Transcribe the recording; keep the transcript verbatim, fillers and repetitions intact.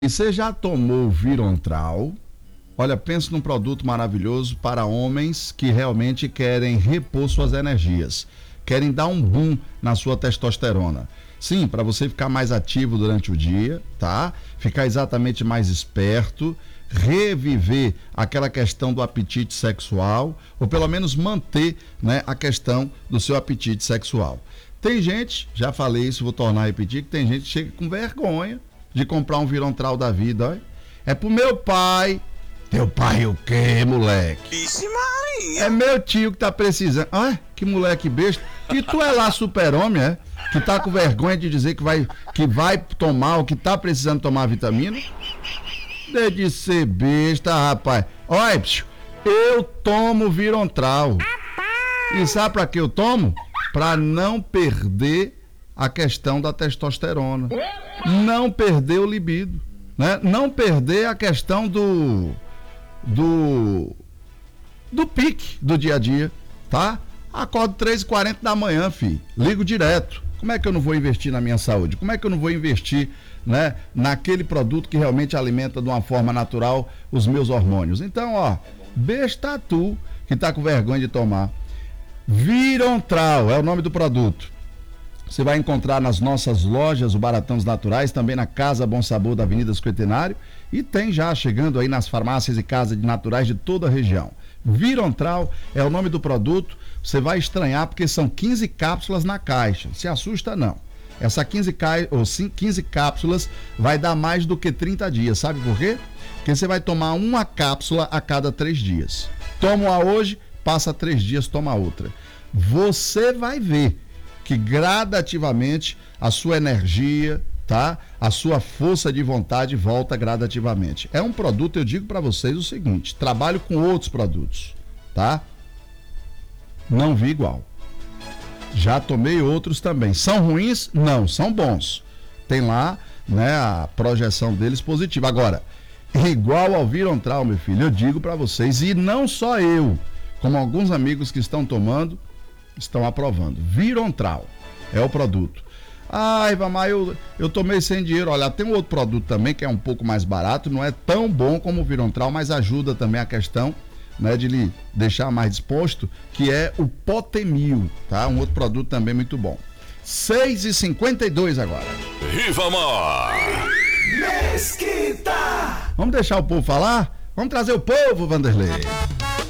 E você já tomou Virontral? Olha, pense num produto maravilhoso para homens que realmente querem repor suas energias, querem dar um boom na sua testosterona. Sim, para você ficar mais ativo durante o dia, tá? Ficar exatamente mais esperto, reviver aquela questão do apetite sexual, ou pelo menos manter, né, a questão do seu apetite sexual. Tem gente, já falei isso, vou tornar a repetir, que tem gente que chega com vergonha de comprar um Virontral da vida, olha. É pro meu pai. Teu pai o quê, moleque? Vixe Maria! É meu tio que tá precisando. Olha, que moleque besta. E tu é lá super-homem, é? Que tá com vergonha de dizer que vai, que vai tomar ou que tá precisando tomar vitamina? Deixa de ser besta, rapaz. Olha, psiu, eu tomo Virontral. E sabe pra que eu tomo? Pra não perder a questão da testosterona. Não perder o libido, né? Não perder a questão do do do pique do dia a dia, tá? Acordo três e quarenta da manhã, filho. Ligo direto. Como é que eu não vou investir na minha saúde? Como é que eu não vou investir, né, naquele produto que realmente alimenta de uma forma natural os meus hormônios? Então, ó, besta tu que tá com vergonha de tomar. Virontral é o nome do produto. Você vai encontrar nas nossas lojas, o Baratões Naturais, também na Casa Bom Sabor da Avenida Cinquentenário, e tem já chegando aí nas farmácias e casas de naturais de toda a região. Virontral é o nome do produto. Você vai estranhar porque são quinze cápsulas na caixa. Se assusta não. Essa quinze, ca... ou quinze cápsulas vai dar mais do que trinta dias. Sabe por quê? Porque você vai tomar uma cápsula a cada três dias. Toma uma hoje, passa três dias, toma outra. Você vai ver que gradativamente a sua energia, tá? A sua força de vontade volta gradativamente. É um produto, eu digo para vocês o seguinte, trabalho com outros produtos, tá? Não vi igual. Já tomei outros também. São ruins? Não, são bons. Tem lá, né, a projeção deles positiva. Agora, igual ao Virontral, meu filho, eu digo para vocês, e não só eu, como alguns amigos que estão tomando, estão aprovando. Virontral é o produto. Ai, Vamar, eu, eu tomei sem dinheiro. Olha, tem um outro produto também que é um pouco mais barato, não é tão bom como o Virontral, mas ajuda também a questão, né, de lhe deixar mais disposto, que é o Potemil, tá? Um outro produto também muito bom. seis e cinquenta e dois agora. Rivamar! Mesquita! Vamos deixar o povo falar? Vamos trazer o povo, Vanderlei.